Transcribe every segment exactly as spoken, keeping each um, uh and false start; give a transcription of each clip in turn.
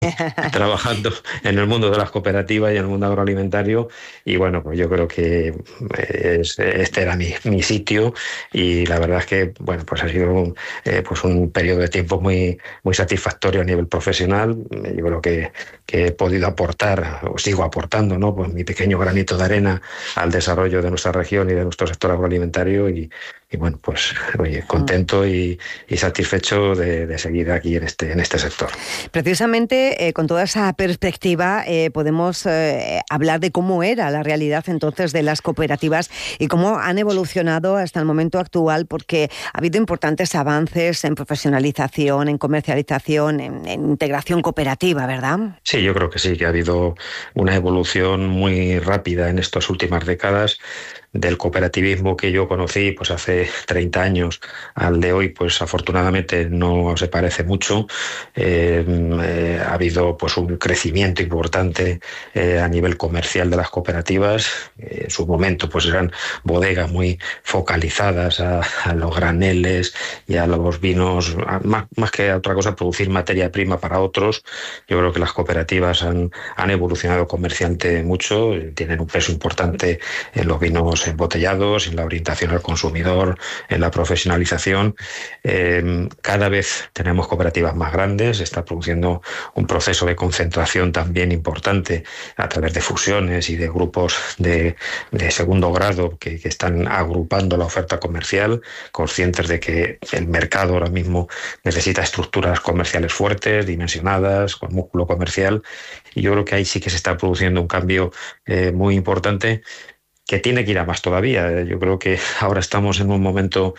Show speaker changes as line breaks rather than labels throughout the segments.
trabajando en el mundo de las cooperativas y en el mundo agroalimentario, y bueno, pues yo creo que es- este era mi, mi sitio, y la verdad es que bueno, pues ha sido un, eh, pues un periodo de tiempo muy, muy satisfactorio a nivel profesional. Yo creo que, que he podido aportar, o sigo aportando, ¿no? Pues mi pequeño granito de arena al desarrollo de nuestra región y de nuestro sector agroalimentario, y, y bueno, pues oye, contento y, y satisfecho de, de seguir aquí en este, en este sector.
Precisamente eh, con toda esa perspectiva eh, podemos eh, hablar de cómo era la realidad entonces de las cooperativas y cómo han evolucionado hasta el momento actual, porque ha habido importantes avances en profesionalización, en comercialización, en, en integración cooperativa, ¿verdad?
Sí, yo creo que sí, que ha habido una evolución muy rápida en estas últimas décadas del cooperativismo que yo conocí pues hace treinta años al de hoy. Pues afortunadamente no se parece mucho. Eh, eh, ha habido pues un crecimiento importante eh, a nivel comercial de las cooperativas. Eh, en su momento pues eran bodegas muy focalizadas a, a los graneles y a los vinos, a, más, más que a otra cosa, producir materia prima para otros. Yo creo que las cooperativas han, han evolucionado comercialmente mucho, tienen un peso importante en los vinos embotellados, en la orientación al consumidor, en la profesionalización. Eh, cada vez tenemos cooperativas más grandes, se está produciendo un proceso de concentración también importante a través de fusiones y de grupos de, de segundo grado que, que están agrupando la oferta comercial, conscientes de que el mercado ahora mismo necesita estructuras comerciales fuertes, dimensionadas, con músculo comercial, y yo creo que ahí sí que se está produciendo un cambio eh, muy importante, que tiene que ir a más todavía. Yo creo que ahora estamos en un momento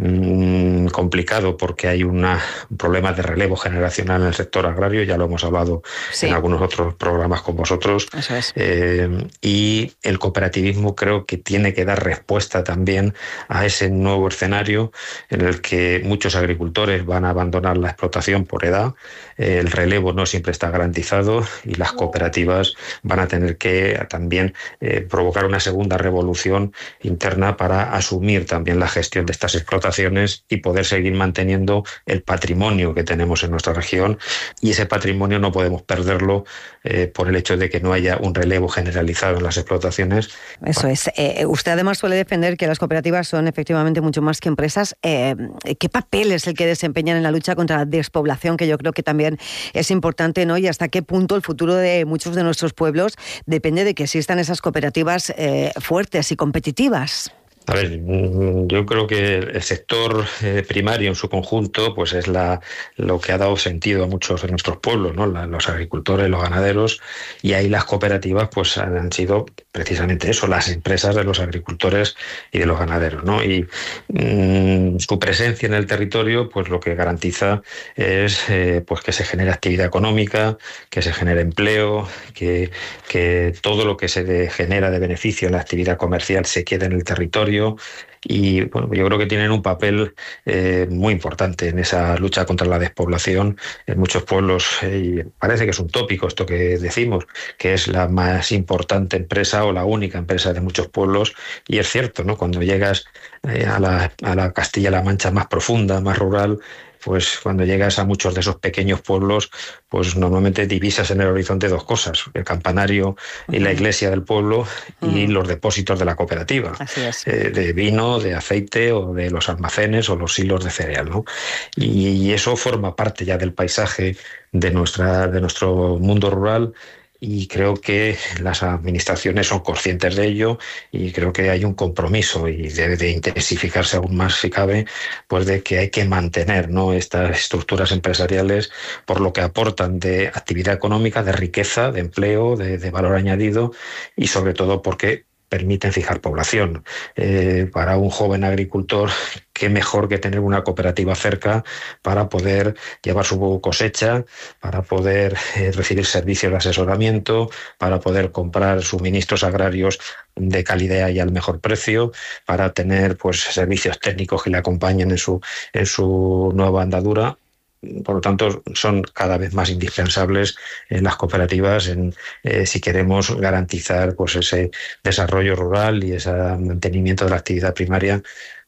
mmm, complicado, porque hay una, un problema de relevo generacional en el sector agrario, ya lo hemos hablado sí. en algunos otros programas con vosotros.
Eso es.
Eh, y el cooperativismo creo que tiene que dar respuesta también a ese nuevo escenario en el que muchos agricultores van a abandonar la explotación por edad, eh, el relevo no siempre está garantizado, y las cooperativas van a tener que también eh, provocar una segunda revolución interna para asumir también la gestión de estas explotaciones y poder seguir manteniendo el patrimonio que tenemos en nuestra región. Y ese patrimonio no podemos perderlo eh, por el hecho de que no haya un relevo generalizado en las explotaciones.
Eso es. Eh, usted además suele defender que las cooperativas son efectivamente mucho más que empresas. Eh, ¿Qué papel es el que desempeñan en la lucha contra la despoblación? Que yo creo que también es importante, ¿no? Y hasta qué punto el futuro de muchos de nuestros pueblos depende de que existan esas cooperativas eh, fuertes y competitivas.
A ver, yo creo que el sector eh, primario en su conjunto pues es la, lo que ha dado sentido a muchos de nuestros pueblos, ¿no? La, los agricultores, los ganaderos, y ahí las cooperativas pues han sido precisamente eso, las empresas de los agricultores y de los ganaderos, ¿no? Y mmm, su presencia en el territorio pues lo que garantiza es eh, pues que se genere actividad económica, que se genere empleo, que, que todo lo que se genera de beneficio en la actividad comercial se quede en el territorio. Y bueno, yo creo que tienen un papel eh, muy importante en esa lucha contra la despoblación en muchos pueblos. Eh, y parece que es un tópico esto que decimos, que es la más importante empresa o la única empresa de muchos pueblos, y es cierto, ¿no? Cuando llegas eh, a la, a la Castilla-La Mancha más profunda, más rural, pues cuando llegas a muchos de esos pequeños pueblos, pues normalmente divisas en el horizonte dos cosas: el campanario y la iglesia del pueblo y los depósitos de la cooperativa.
Así es.
Eh, de vino, de aceite, o de los almacenes o los silos de cereal, ¿no? Y, y eso forma parte ya del paisaje de nuestra, de nuestro mundo rural. Y creo que las administraciones son conscientes de ello, y creo que hay un compromiso, y debe de intensificarse aún más si cabe, pues de que hay que mantener, ¿no?, estas estructuras empresariales por lo que aportan de actividad económica, de riqueza, de empleo, de, de valor añadido, y sobre todo porque permiten fijar población. Eh, para un joven agricultor, qué mejor que tener una cooperativa cerca para poder llevar su cosecha, para poder eh, recibir servicios de asesoramiento, para poder comprar suministros agrarios de calidad y al mejor precio, para tener pues servicios técnicos que le acompañen en su, en su nueva andadura. Por lo tanto, son cada vez más indispensables en las cooperativas en, eh, si queremos garantizar pues ese desarrollo rural y ese mantenimiento de la actividad primaria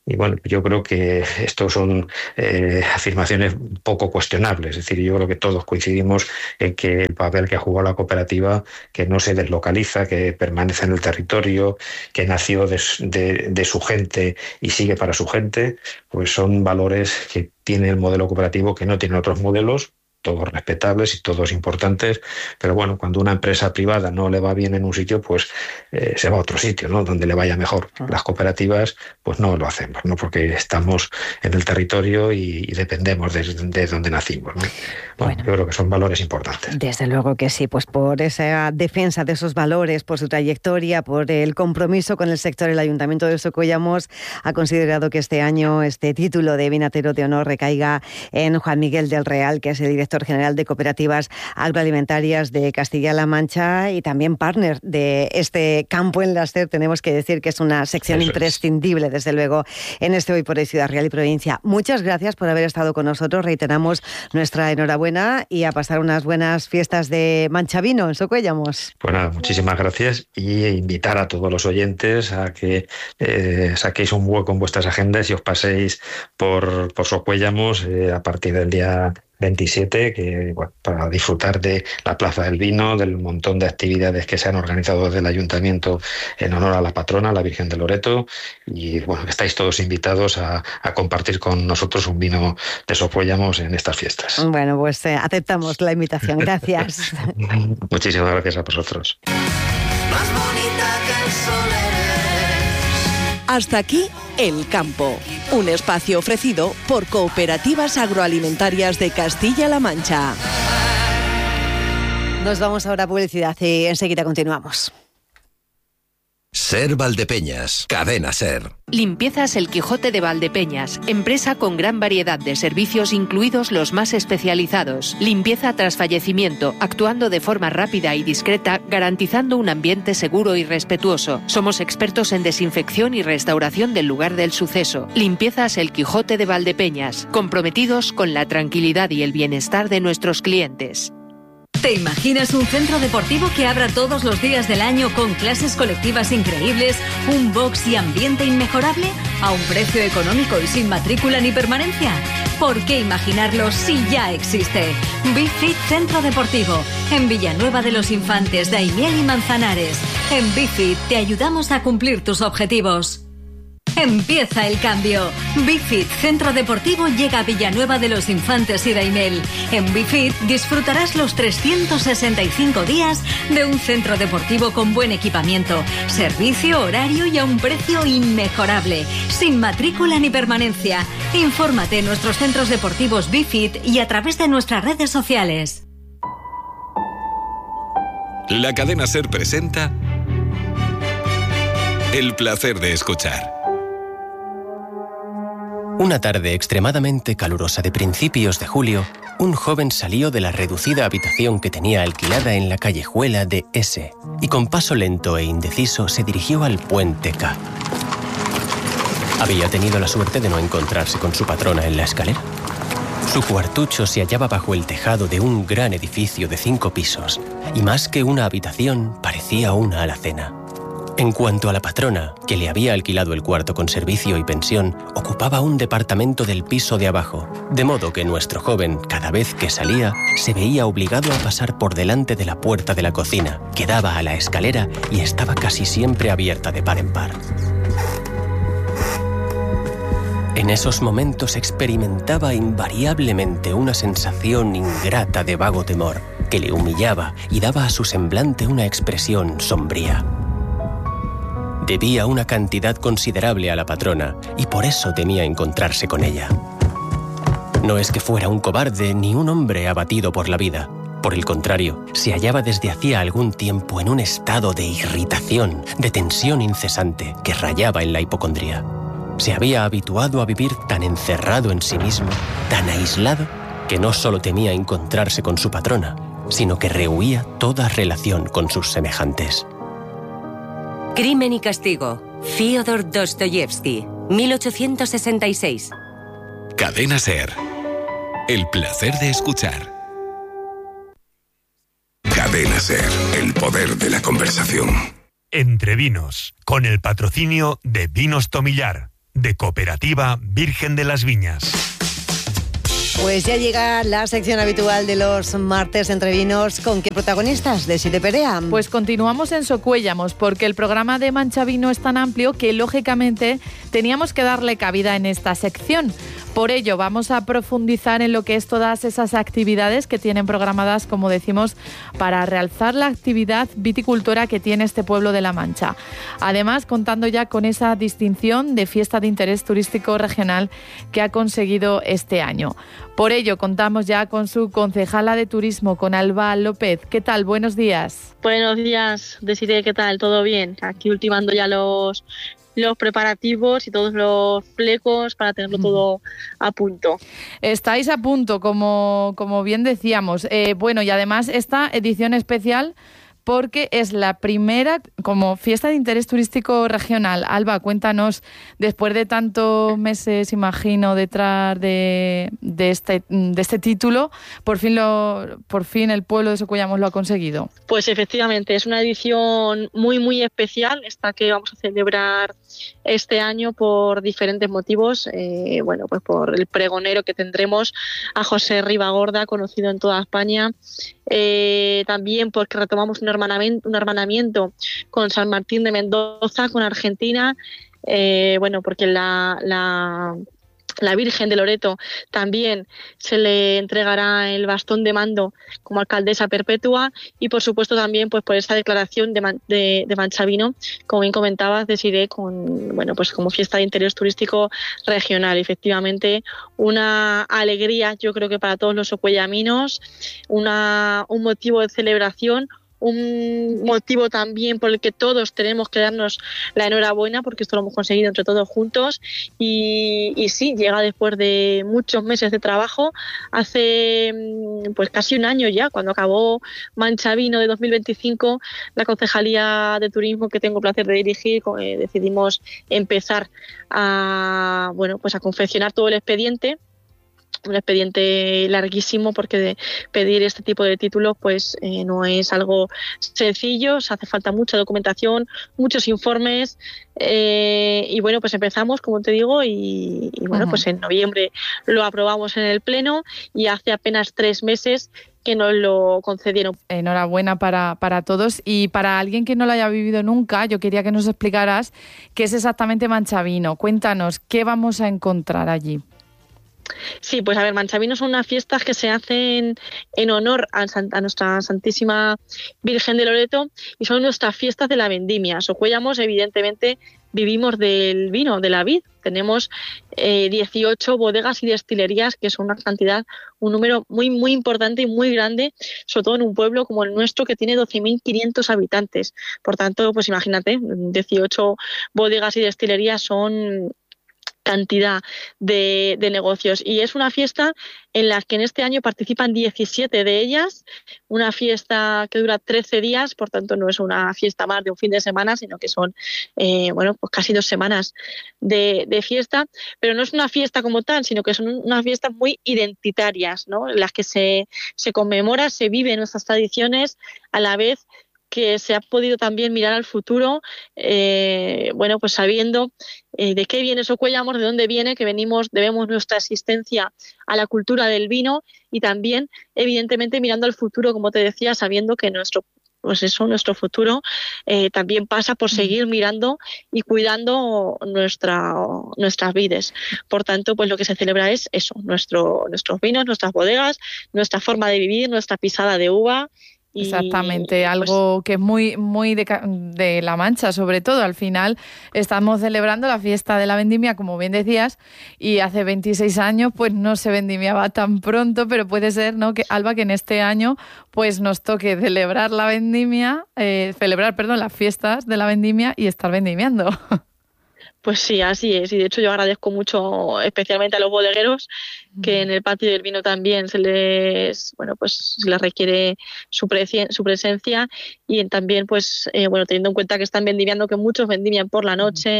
Y bueno, yo creo que esto son eh, afirmaciones poco cuestionables. Es decir, yo creo que todos coincidimos en que el papel que ha jugado la cooperativa, que no se deslocaliza, que permanece en el territorio, que nació de, de, de su gente y sigue para su gente, pues son valores que tiene el modelo cooperativo que no tienen otros modelos, todos respetables y todos importantes, pero bueno, cuando una empresa privada no le va bien en un sitio, pues eh, se va a otro sitio, ¿no?, donde le vaya mejor. Las cooperativas, pues no lo hacemos, ¿no?, porque estamos en el territorio y, y dependemos de, de donde nacimos, ¿no? Bueno, bueno, yo creo que son valores importantes.
Desde luego que sí, pues por esa defensa de esos valores, por su trayectoria, por el compromiso con el sector, el Ayuntamiento de Socuellamos ha considerado que este año este título de vinatero de honor recaiga en Juan Miguel del Real, que es el director general de Cooperativas Agroalimentarias de Castilla-La Mancha y también partner de este campo en Las C E R. Tenemos que decir que es una sección Eso imprescindible, es. desde luego, en este Hoy por Hoy Ciudad Real y Provincia. Muchas gracias por haber estado con nosotros. Reiteramos nuestra enhorabuena y a pasar unas buenas fiestas de Manchavino en Socuellamos.
Pues nada, muchísimas gracias y invitar a todos los oyentes a que eh, saquéis un hueco en vuestras agendas y os paséis por, por Socuellamos eh, a partir del día veintisiete, que bueno, para disfrutar de la Plaza del Vino, del montón de actividades que se han organizado desde el Ayuntamiento en honor a la patrona, la Virgen de Loreto, y bueno, estáis todos invitados a, a compartir con nosotros un vino de Socuellamos en estas fiestas.
Bueno, pues eh, aceptamos la invitación. Gracias.
Muchísimas gracias a vosotros.
Más bonita que el sol eres.
Hasta aquí El Campo, un espacio ofrecido por Cooperativas Agroalimentarias de Castilla-La Mancha.
Nos vamos ahora a publicidad y enseguida continuamos.
SER Valdepeñas, Cadena SER.
Limpiezas El Quijote de Valdepeñas, empresa con gran variedad de servicios, incluidos los más especializados. Limpieza tras fallecimiento, actuando de forma rápida y discreta, garantizando un ambiente seguro y respetuoso. Somos expertos en desinfección y restauración del lugar del suceso. Limpiezas El Quijote de Valdepeñas, comprometidos con la tranquilidad y el bienestar de nuestros clientes.
¿Te imaginas un centro deportivo que abra todos los días del año con clases colectivas increíbles, un box y ambiente inmejorable, a un precio económico y sin matrícula ni permanencia? ¿Por qué imaginarlo si ya existe? BiFit Centro Deportivo, en Villanueva de los Infantes, Daimiel y Manzanares. En BiFit te ayudamos a cumplir tus objetivos. Empieza el cambio. BiFit Centro Deportivo llega a Villanueva de los Infantes y Daimiel. En BiFit disfrutarás los trescientos sesenta y cinco días de un centro deportivo con buen equipamiento, servicio, horario y a un precio inmejorable, sin matrícula ni permanencia. Infórmate en nuestros centros deportivos BiFit y a través de nuestras redes sociales.
La cadena SER presenta El placer de escuchar.
Una tarde extremadamente calurosa de principios de julio, un joven salió de la reducida habitación que tenía alquilada en la callejuela de S y con paso lento e indeciso se dirigió al puente K. Había tenido la suerte de no encontrarse con su patrona en la escalera. Su cuartucho se hallaba bajo el tejado de un gran edificio de cinco pisos y más que una habitación parecía una alacena. En cuanto a la patrona, que le había alquilado el cuarto con servicio y pensión, ocupaba un departamento del piso de abajo, de modo que nuestro joven, cada vez que salía, se veía obligado a pasar por delante de la puerta de la cocina, que daba a la escalera y estaba casi siempre abierta de par en par. En esos momentos experimentaba invariablemente una sensación ingrata de vago temor, que le humillaba y daba a su semblante una expresión sombría. Debía una cantidad considerable a la patrona y por eso temía encontrarse con ella. No es que fuera un cobarde ni un hombre abatido por la vida. Por el contrario, se hallaba desde hacía algún tiempo en un estado de irritación, de tensión incesante que rayaba en la hipocondría. Se había habituado a vivir tan encerrado en sí mismo, tan aislado, que no solo temía encontrarse con su patrona, sino que rehuía toda relación con sus semejantes.
Crimen y castigo. Fyodor Dostoyevsky, mil ochocientos sesenta y seis.
Cadena SER. El placer de escuchar.
Cadena SER, el poder de la conversación.
Entre vinos, con el patrocinio de Vinos Tomillar, de Cooperativa Virgen de las Viñas.
Pues ya llega la sección habitual de los martes entre vinos. ¿Con qué protagonistas? De Site Perea.
Pues continuamos en Socuéllamos, porque el programa de Mancha Vino es tan amplio que lógicamente teníamos que darle cabida en esta sección. Por ello vamos a profundizar en lo que es todas esas actividades que tienen programadas, como decimos, para realzar la actividad viticultora que tiene este pueblo de La Mancha. Además, contando ya con esa distinción de fiesta de interés turístico regional que ha conseguido este año. Por ello, contamos ya con su concejala de turismo, con Alba López. ¿Qué tal? Buenos días.
Buenos días, Desiree, ¿qué tal? ¿Todo bien? Aquí ultimando ya los, los preparativos y todos los flecos para tenerlo todo a punto.
Estáis a punto, como, como bien decíamos. Eh, bueno, y además esta edición especial, porque es la primera como fiesta de interés turístico regional. Alba, cuéntanos, después de tantos meses, imagino, detrás de, de, este, de este título, por fin, lo, por fin el pueblo de Socuéllamos lo ha conseguido.
Pues efectivamente, es una edición muy, muy especial, esta que vamos a celebrar este año por diferentes motivos. Eh, bueno, pues por el pregonero que tendremos, a José Ribagorda, conocido en toda España. Eh, también porque retomamos un hermanamiento, un hermanamiento con San Martín de Mendoza, con Argentina. Eh, bueno, porque la, la, la Virgen de Loreto también se le entregará el bastón de mando como alcaldesa perpetua, y por supuesto también pues por esa declaración de, man, de, de Mancha Vino, como bien comentabas, decidí con bueno pues como fiesta de interés turístico regional. Efectivamente, una alegría, yo creo que para todos los socuellaminos, una un motivo de celebración, un motivo también por el que todos tenemos que darnos la enhorabuena, porque esto lo hemos conseguido entre todos juntos. Y, y sí, llega después de muchos meses de trabajo, hace pues casi un año ya, cuando acabó Mancha Vino de dos mil veinticinco, la Concejalía de Turismo que tengo el placer de dirigir, eh, decidimos empezar a, bueno, pues a confeccionar todo el expediente. Un expediente larguísimo, porque de pedir este tipo de títulos pues eh, no es algo sencillo, se hace falta mucha documentación, muchos informes, eh, y bueno, pues empezamos, como te digo, y, y bueno, uh-huh. pues en noviembre lo aprobamos en el Pleno, y hace apenas tres meses que nos lo concedieron.
Enhorabuena para, para todos. Y para alguien que no lo haya vivido nunca, yo quería que nos explicaras qué es exactamente Mancha Vino. Cuéntanos, ¿qué vamos a encontrar allí?
Sí, pues a ver, Mancha Vino son unas fiestas que se hacen en honor a, a nuestra Santísima Virgen de Loreto, y son nuestras fiestas de la vendimia. Socuéllamos, evidentemente, vivimos del vino, de la vid. Tenemos eh, dieciocho bodegas y destilerías, que son una cantidad, un número muy, muy importante y muy grande, sobre todo en un pueblo como el nuestro, que tiene doce mil quinientos habitantes. Por tanto, pues imagínate, dieciocho bodegas y destilerías son cantidad de, de negocios, y es una fiesta en la que en este año participan diecisiete de ellas, una fiesta que dura trece días, por tanto no es una fiesta más de un fin de semana, sino que son eh, bueno, pues casi dos semanas de, de fiesta, pero no es una fiesta como tal, sino que son unas fiestas muy identitarias, ¿no? En las que se, se conmemora, se viven nuestras tradiciones, a la vez que se ha podido también mirar al futuro, eh, bueno, pues sabiendo eh, de qué viene Socuéllamos, de dónde viene, que venimos, debemos nuestra existencia a la cultura del vino, y también, evidentemente, mirando al futuro, como te decía, sabiendo que nuestro pues eso, nuestro futuro eh, también pasa por seguir mirando y cuidando nuestra, nuestras vides. Por tanto, pues lo que se celebra es eso, nuestro, nuestros vinos, nuestras bodegas, nuestra forma de vivir, nuestra pisada de uva. Y,
Exactamente, algo pues, que es muy muy de, de La Mancha, sobre todo. Al final estamos celebrando la fiesta de la vendimia, como bien decías, y hace veintiséis años pues no se vendimiaba tan pronto, pero puede ser, ¿no?, que Alba, que en este año pues nos toque celebrar la vendimia, eh, celebrar, perdón, las fiestas de la vendimia y estar vendimiando.
Pues sí, así es. Y de hecho yo agradezco mucho, especialmente a los bodegueros, que en el patio del vino también se les, bueno, pues se les requiere su, preci- su presencia, y también, pues, eh, bueno, teniendo en cuenta que están vendimiando, que muchos vendimian por la noche,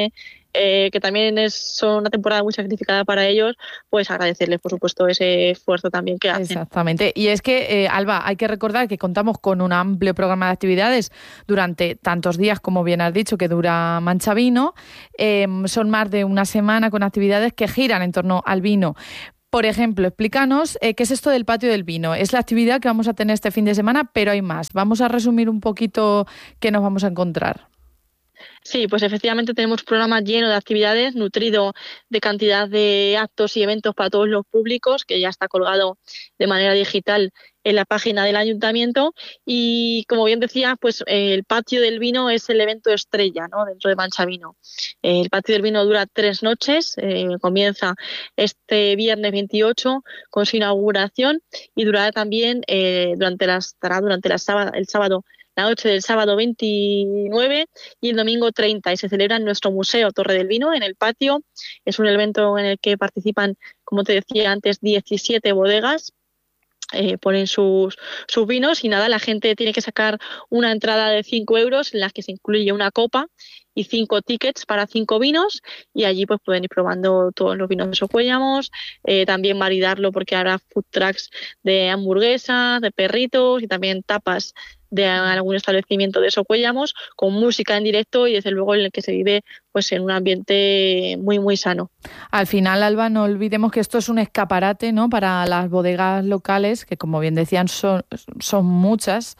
eh, que también es son una temporada muy sacrificada para ellos, pues agradecerles, por supuesto, ese esfuerzo también que hacen.
Exactamente. Y es que, eh, Alba, hay que recordar que contamos con un amplio programa de actividades durante tantos días, como bien has dicho, que dura Mancha Vino. Eh, son más de una semana con actividades que giran en torno al vino. Por ejemplo, explícanos eh, qué es esto del patio del vino. Es la actividad que vamos a tener este fin de semana, pero hay más. Vamos a resumir un poquito qué nos vamos a encontrar.
Sí, pues efectivamente tenemos un programa lleno de actividades, nutrido de cantidad de actos y eventos para todos los públicos, que ya está colgado de manera digital en la página del ayuntamiento. Y como bien decía, pues eh, el patio del vino es el evento estrella, ¿no?, dentro de Mancha Vino. Eh, el patio del vino dura tres noches, eh, comienza este viernes veintiocho con su inauguración y durará también eh, durante las estará durante la sábado, el sábado la noche del sábado veintinueve y el domingo treinta, y se celebra en nuestro Museo Torre del Vino, en el patio. Es un evento en el que participan, como te decía antes, diecisiete bodegas. Eh, ponen sus, sus vinos y nada, la gente tiene que sacar una entrada de cinco euros en la que se incluye una copa y cinco tickets para cinco vinos, y allí pues pueden ir probando todos los vinos de Socuéllamos, eh, también validarlo porque habrá food trucks de hamburguesas, de perritos y también tapas de algún establecimiento de Socuéllamos, con música en directo y desde luego en el que se vive pues en un ambiente muy muy sano.
Al final, Alba, no olvidemos que esto es un escaparate, ¿no?, para las bodegas locales, que como bien decían son, son muchas,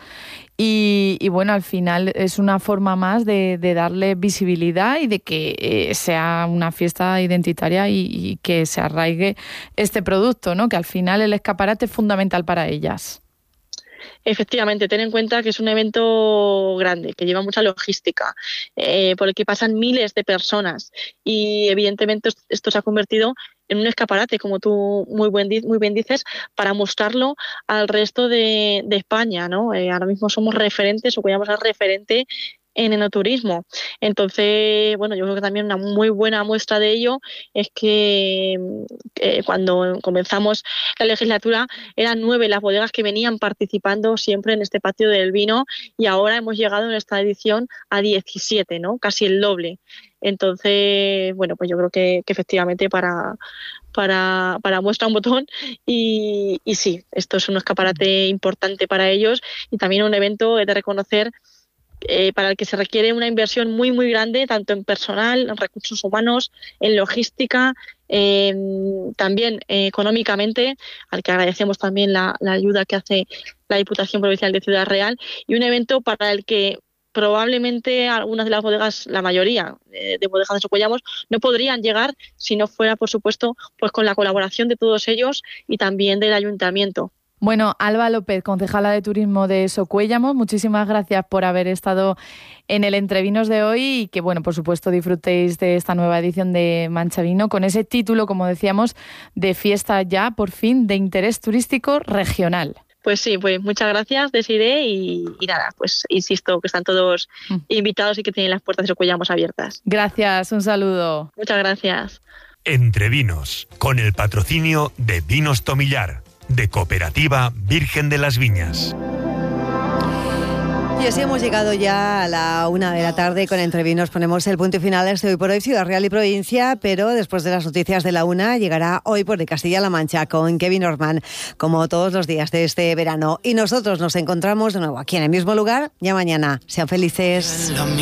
y, y bueno, al final es una forma más de, de darle visibilidad y de que eh, sea una fiesta identitaria y, y que se arraigue este producto, ¿no?, que al final el escaparate es fundamental para ellas.
Efectivamente, ten en cuenta que es un evento grande, que lleva mucha logística, eh, por el que pasan miles de personas y evidentemente esto se ha convertido en un escaparate, como tú muy, buen, muy bien dices, para mostrarlo al resto de, de España, ¿no? Eh, ahora mismo somos referentes, o podríamos ser referente en enoturismo. Entonces, bueno, yo creo que también una muy buena muestra de ello es que eh, cuando comenzamos la legislatura eran nueve las bodegas que venían participando siempre en este patio del vino, y ahora hemos llegado en esta edición a diecisiete, ¿no?, casi el doble. Entonces, bueno, pues yo creo que, que efectivamente para, para, para muestra un botón y, y sí, esto es un escaparate importante para ellos y también un evento de reconocer Eh, para el que se requiere una inversión muy muy grande, tanto en personal, en recursos humanos, en logística, eh, también eh, económicamente, al que agradecemos también la, la ayuda que hace la Diputación Provincial de Ciudad Real, y un evento para el que probablemente algunas de las bodegas, la mayoría eh, de bodegas de Socuéllamos, no podrían llegar si no fuera, por supuesto, pues con la colaboración de todos ellos y también del Ayuntamiento.
Bueno, Alba López, concejala de Turismo de Socuéllamos, muchísimas gracias por haber estado en el Entrevinos de hoy y que, bueno, por supuesto disfrutéis de esta nueva edición de Mancha Vino con ese título, como decíamos, de fiesta ya, por fin, de interés turístico regional.
Pues sí, pues muchas gracias, Desiree, y, y nada, pues insisto que están todos mm. invitados y que tienen las puertas de Socuéllamos abiertas.
Gracias, un saludo.
Muchas gracias.
Entrevinos, con el patrocinio de Vinos Tomillar, de Cooperativa Virgen de las Viñas.
Y así hemos llegado ya a la una de la tarde. Con Entrevinos ponemos el punto final a este Hoy por Hoy Ciudad Real y Provincia, pero después de las noticias de la una llegará Hoy por de Castilla-La Mancha con Kevin Orman, como todos los días de este verano. Y nosotros nos encontramos de nuevo aquí en el mismo lugar ya mañana. Sean felices.